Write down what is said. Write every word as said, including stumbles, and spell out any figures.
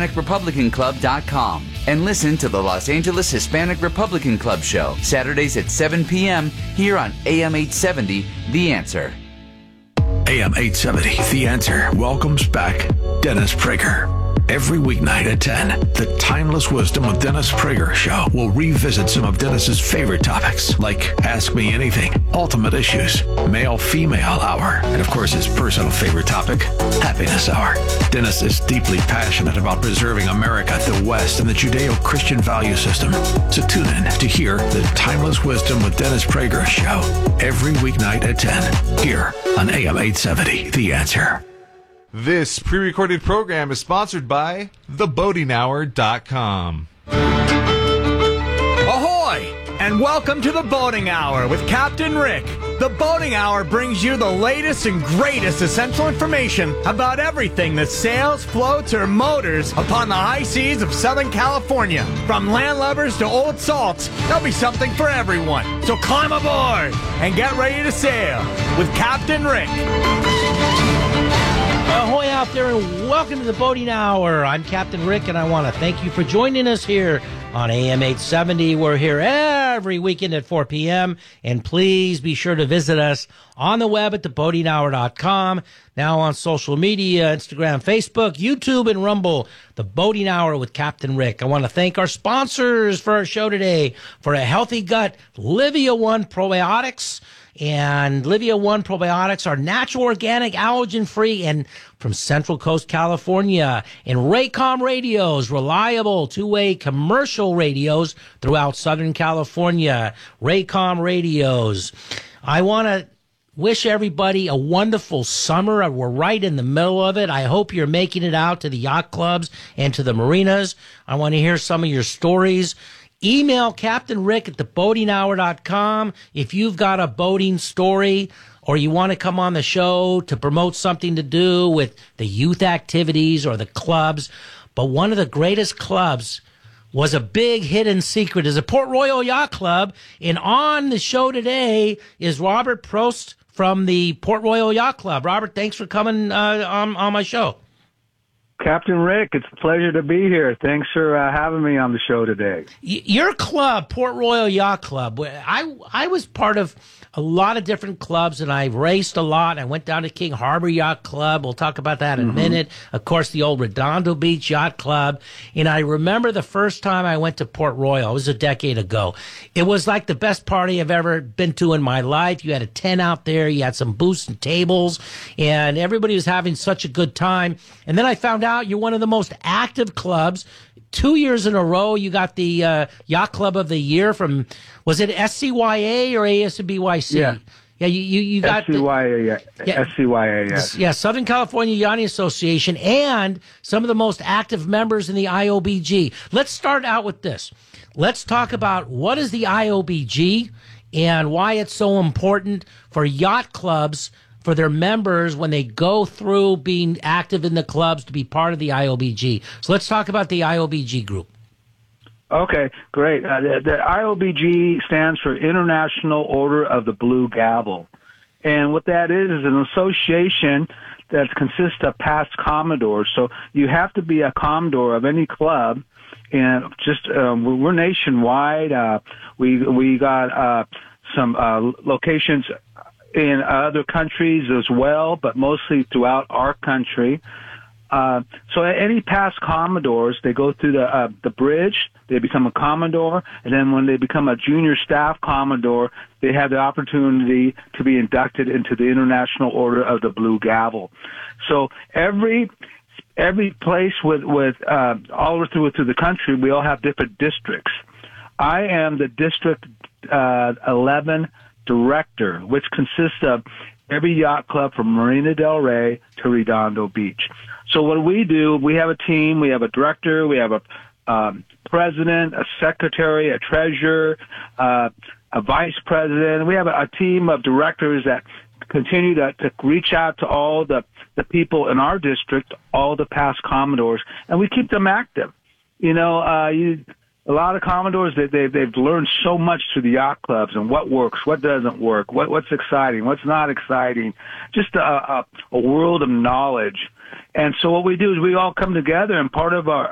Hispanic Republican Club dot com and listen to the Los Angeles Hispanic Republican Club show, Saturdays at seven p.m. here on A M eight seventy, The Answer. A M eight seventy, The Answer welcomes back Dennis Prager. Every weeknight at ten, the Timeless Wisdom of Dennis Prager show will revisit some of Dennis's favorite topics, like Ask Me Anything, Ultimate Issues, Male-Female Hour, and of course his personal favorite topic, Happiness Hour. Dennis is deeply passionate about preserving America, the West, and the Judeo-Christian value system. So tune in to hear the Timeless Wisdom with Dennis Prager show every weeknight at ten, here on A M eight seventy, The Answer. This pre-recorded program is sponsored by the boating hour dot com. Ahoy! And welcome to the Boating Hour with Captain Rick. The Boating Hour brings you the latest and greatest essential information about everything that sails, floats, or motors upon the high seas of Southern California. From landlubbers to old salts, there'll be something for everyone. So climb aboard and get ready to sail with Captain Rick. Ahoy out there and welcome to the Boating Hour. I'm Captain Rick and I want to thank you for joining us here on A M eight seventy. We're here every weekend at four p.m. and please be sure to visit us on the web at the boating hour dot com. Now on social media, Instagram, Facebook, YouTube, and Rumble, the Boating Hour with Captain Rick. I want to thank our sponsors for our show today. For a healthy gut, Livia One Probiotics. And Livia One Probiotics are natural, organic, allergen-free, and from Central Coast, California. And Raycom Radios, reliable two-way commercial radios throughout Southern California. Raycom Radios. I want to wish everybody a wonderful summer. We're right in the middle of it. I hope you're making it out to the yacht clubs and to the marinas. I want to hear some of your stories. Email Captain Rick at the boating hour dot com if you've got a boating story or you want to come on the show to promote something to do with the youth activities or the clubs. But one of the greatest clubs was a big hidden secret, is a Port Royal Yacht Club. And on the show today is Robert Prost from the Port Royal Yacht Club. Robert, thanks for coming uh, on, on my show. Captain Rick, it's a pleasure to be here. Thanks for uh, having me on the show today. Y- your club, Port Royal Yacht Club, I I was part of a lot of different clubs, and I raced a lot. I went down to King Harbor Yacht Club. We'll talk about that in mm-hmm. a minute. Of course, the old Redondo Beach Yacht Club. And I remember the first time I went to Port Royal. It was a decade ago. It was like the best party I've ever been to in my life. You had a tent out there. You had some booths and tables, and everybody was having such a good time. And then I found out you're one of the most active clubs. Two years in a row, you got the uh, Yacht Club of the Year from, was it S C Y A or A S B Y C? Yeah. Yeah, you, you, you got S C Y A, yeah. yeah. S C Y A, yes. Yeah, Southern California Yachting Association, and some of the most active members in the I O B G. Let's start out with this. Let's talk about what is the I O B G and why it's so important for yacht clubs, for their members when they go through being active in the clubs to be part of the I O B G. So let's talk about the I O B G group. Okay, great. Uh, the, the I O B G stands for International Order of the Blue Gavel. And what that is is an association that consists of past Commodores. So you have to be a Commodore of any club. And just um, we're nationwide. Uh, we we got uh, some uh, locations in other countries as well, but mostly throughout our country. Uh, so any past Commodores, they go through the uh, the bridge, they become a Commodore, and then when they become a junior staff Commodore, they have the opportunity to be inducted into the International Order of the Blue Gavel. So every every place with with uh, all through through the country, we all have different districts. I am the District uh, eleven director, which consists of every yacht club from Marina del Rey to Redondo Beach. So what we do, we have a team, we have a director, we have a um, president, a secretary, a treasurer, uh, a vice president. We have a, a team of directors that continue to, to reach out to all the, the people in our district, all the past Commodores, and we keep them active. You know, uh, you, a lot of Commodores, they, they, they've learned so much through the yacht clubs and what works, what doesn't work, what, what's exciting, what's not exciting, just a, a, a world of knowledge. And so what we do is we all come together, and part of our,